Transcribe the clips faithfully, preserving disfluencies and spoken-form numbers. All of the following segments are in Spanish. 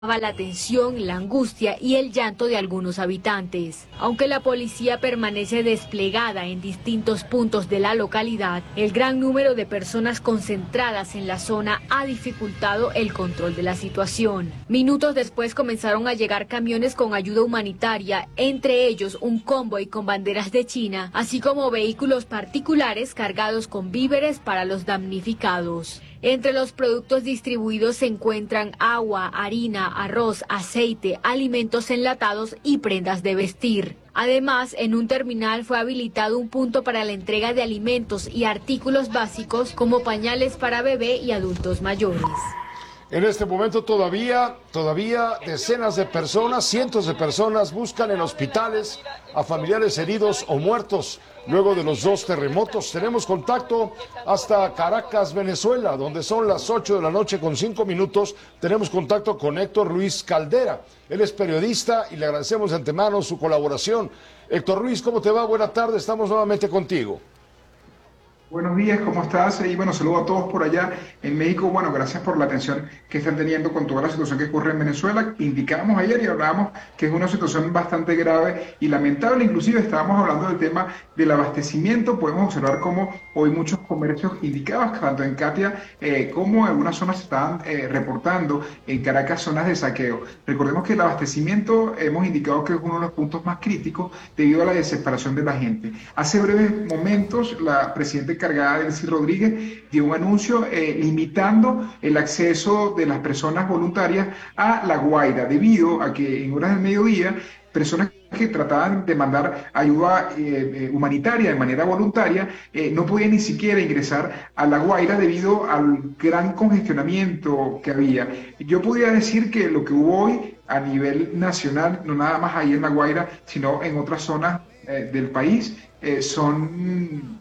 la tensión, la angustia y el llanto de algunos habitantes. Aunque la policía permanece desplegada en distintos puntos de la localidad, el gran número de personas concentradas en la zona ha dificultado el control de la situación. Minutos después comenzaron a llegar camiones con ayuda humanitaria, entre ellos un convoy con banderas de China, así como vehículos particulares cargados con víveres para los damnificados. Entre los productos distribuidos se encuentran agua, harina, arroz, aceite, alimentos enlatados y prendas de vestir. Además, en un terminal fue habilitado un punto para la entrega de alimentos y artículos básicos como pañales para bebé y adultos mayores. En este momento todavía, todavía decenas de personas, cientos de personas buscan en hospitales a familiares heridos o muertos luego de los dos terremotos. Tenemos contacto hasta Caracas, Venezuela, donde son las ocho de la noche con cinco minutos. Tenemos contacto con Héctor Luis Caldera. Él es periodista y le agradecemos de antemano su colaboración. Héctor Luis, ¿cómo te va? Buenas tardes, estamos nuevamente contigo. Buenos días, ¿cómo estás? Y bueno, saludo a todos por allá en México. Bueno, gracias por la atención que están teniendo con toda la situación que ocurre en Venezuela. Indicábamos ayer y hablábamos que es una situación bastante grave y lamentable. Inclusive estábamos hablando del tema del abastecimiento. Podemos observar cómo hoy muchos comercios indicados, tanto en Katia eh, como en algunas zonas se estaban eh, reportando en Caracas zonas de saqueo. Recordemos que el abastecimiento hemos indicado que es uno de los puntos más críticos debido a la desesperación de la gente. Hace breves momentos la presidenta encargada, Delcy Rodríguez, dio un anuncio eh, limitando el acceso de las personas voluntarias a La Guaira, debido a que en horas del mediodía personas que trataban de mandar ayuda eh, humanitaria de manera voluntaria eh, no podían ni siquiera ingresar a La Guaira debido al gran congestionamiento que había. Yo podría decir que lo que hubo hoy a nivel nacional, no nada más ahí en La Guaira, sino en otras zonas eh, del país, eh, son...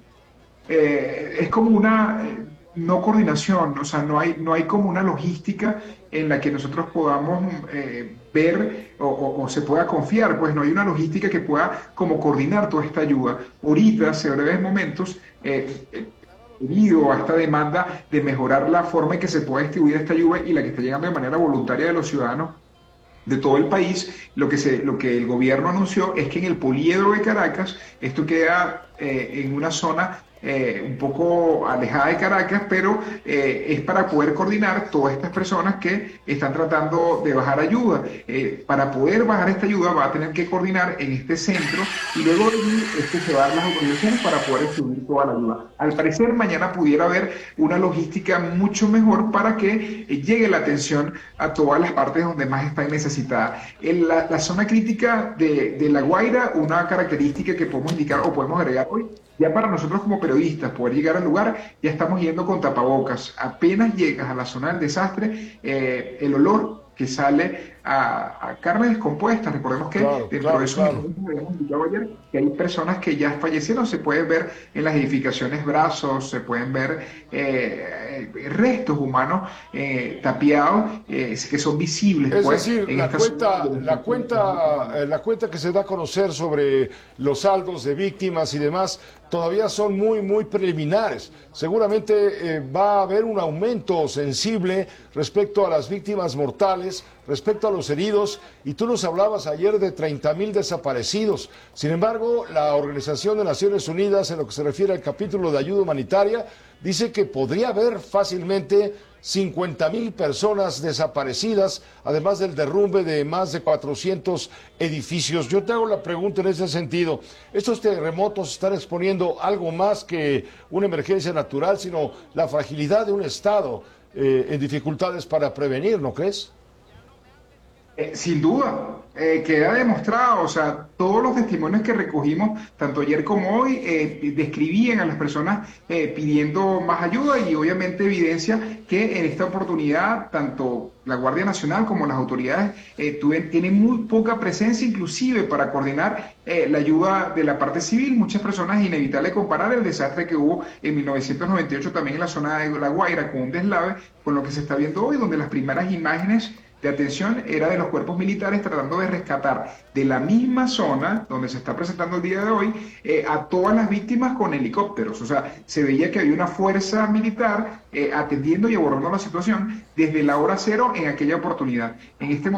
Eh, es como una eh, no coordinación, o sea, no hay, no hay como una logística en la que nosotros podamos eh, ver o, o, o se pueda confiar, pues no hay una logística que pueda como coordinar toda esta ayuda. Ahorita, hace breves momentos, eh, eh, debido a esta demanda de mejorar la forma en que se pueda distribuir esta ayuda y la que está llegando de manera voluntaria de los ciudadanos de todo el país, lo que, se, lo que el gobierno anunció es que en el poliedro de Caracas, esto queda eh, en una zona eh, un poco alejada de Caracas, pero eh, es para poder coordinar todas estas personas que están tratando de bajar ayuda. Eh, para poder bajar esta ayuda va a tener que coordinar en este centro y luego este, se va a dar las autorizaciones para poder distribuir toda la ayuda. Al parecer mañana pudiera haber una logística mucho mejor para que eh, llegue la atención a todas las partes donde más están necesitadas. En la, la zona crítica de, de La Guaira, una característica que podemos indicar o podemos agregar hoy, ya para nosotros como periodistas poder llegar al lugar, ya estamos yendo con tapabocas. Apenas llegas a la zona del desastre, eh, el olor que sale a, a carne descompuesta. Recordemos que claro, dentro claro, de esos claro. momentos habíamos indicado ayer que hay personas que ya fallecieron, se pueden ver en las edificaciones brazos, se pueden ver eh, restos humanos eh, tapiados eh, que son visibles. Es pues, decir, en la esta cuenta, zona. la, cuenta, eh, la cuenta que se da a conocer sobre los saldos de víctimas y demás todavía son muy, muy preliminares. Seguramente eh, va a haber un aumento sensible respecto a las víctimas mortales, respecto a los heridos, y tú nos hablabas ayer de treinta mil desaparecidos. Sin embargo, la Organización de Naciones Unidas, en lo que se refiere al capítulo de ayuda humanitaria, dice que podría haber fácilmente cincuenta mil personas desaparecidas, además del derrumbe de más de cuatrocientos edificios. Yo te hago la pregunta en ese sentido. ¿Estos terremotos están exponiendo algo más que una emergencia natural, sino la fragilidad de un Estado eh, en dificultades para prevenir, no crees? Eh, sin duda, eh, queda demostrado, o sea, todos los testimonios que recogimos, tanto ayer como hoy, eh, describían a las personas eh, pidiendo más ayuda y obviamente evidencia que en esta oportunidad, tanto la Guardia Nacional como las autoridades eh, tuven, tienen muy poca presencia, inclusive para coordinar eh, la ayuda de la parte civil. Muchas personas, es inevitable comparar el desastre que hubo en mil novecientos noventa y ocho también en la zona de La Guaira con un deslave, con lo que se está viendo hoy, donde las primeras imágenes de atención era de los cuerpos militares tratando de rescatar de la misma zona donde se está presentando el día de hoy eh, a todas las víctimas con helicópteros. O sea, se veía que había una fuerza militar eh, atendiendo y abordando la situación desde la hora cero en aquella oportunidad. En este